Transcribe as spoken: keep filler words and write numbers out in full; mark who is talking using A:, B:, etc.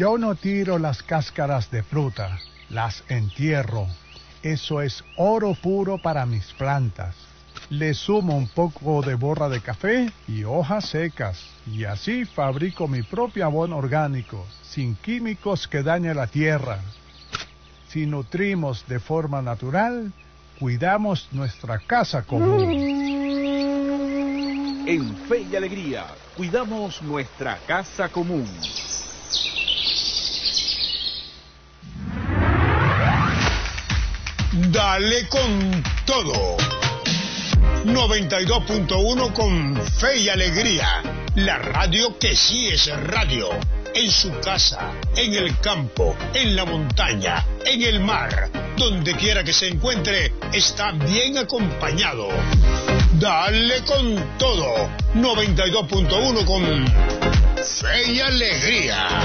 A: Yo no tiro las cáscaras de fruta, las entierro. Eso es oro puro para mis plantas. Le sumo un poco de borra de café y hojas secas, y así fabrico mi propio abono orgánico, sin químicos que dañen la tierra. Si nutrimos de forma natural, cuidamos nuestra casa común.
B: En Fe y Alegría, cuidamos nuestra casa común.
C: Dale con todo. noventa y dos punto uno con Fe y Alegría. La radio que sí es radio. En su casa, en el campo, en la montaña, en el mar. Donde quiera que se encuentre, está bien acompañado. Dale con todo. noventa y dos punto uno con Fe y Alegría.